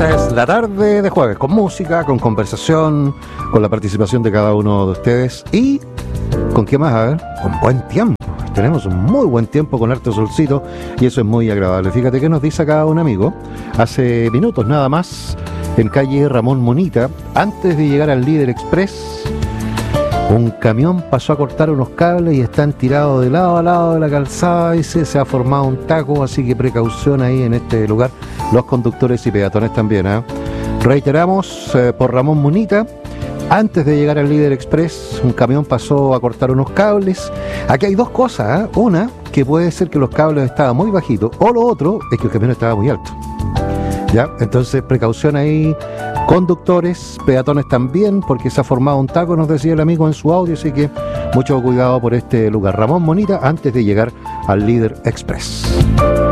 Esta es la tarde de jueves, con música, con conversación, con la participación de cada uno de ustedes y con qué más, a ver, con buen tiempo. Tenemos un muy buen tiempo con harto solcito y eso es muy agradable. Fíjate que nos dice acá un amigo, hace minutos nada más, en calle Ramón Munita, antes de llegar al Líder Express, un camión pasó a cortar unos cables y están tirados de lado a lado de la calzada y se ha formado un taco, así que precaución ahí en este lugar, los conductores y peatones también, ¿eh? Reiteramos, por Ramón Munita, antes de llegar al Líder Express, un camión pasó a cortar unos cables. Aquí hay dos cosas, ¿eh? Una, que puede ser que los cables estaban muy bajitos, o lo otro es que el camión estaba muy alto. ¿Ya? Entonces, precaución ahí, conductores, peatones también, porque se ha formado un taco, nos decía el amigo en su audio, así que mucho cuidado por este lugar. Ramón Munita, antes de llegar al Líder Express.